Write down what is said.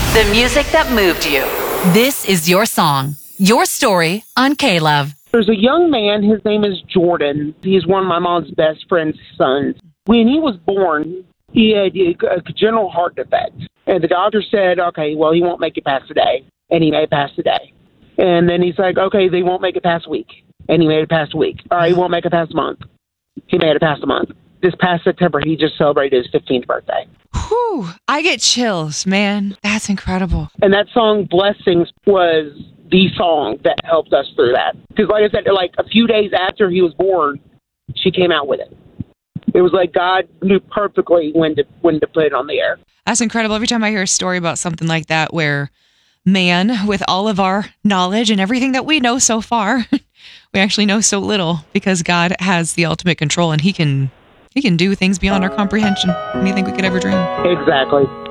The music that moved you. This is your song, your story on K-Love. There's a young man, his name is Jordan. He's one of my mom's best friend's sons. When he was born, he had a congenital heart defect. And the doctor said, okay, well, he won't make it past today. And he made it past today. And then he's like, okay, they won't make it past a week. And he made it past a week. All right, he won't make it past a month. He made it past a month. This past September, he just celebrated his 15th birthday. Whew, I get chills, man. That's incredible. And that song, Blessings, was the song that helped us through that. Because like I said, like a few days after he was born, she came out with it. It was like God knew perfectly when to put it on the air. That's incredible. Every time I hear a story about something like that where, man, with all of our knowledge and everything that we know so far, we actually know so little because God has the ultimate control and he can do things beyond our comprehension. Anything we could ever dream. Exactly.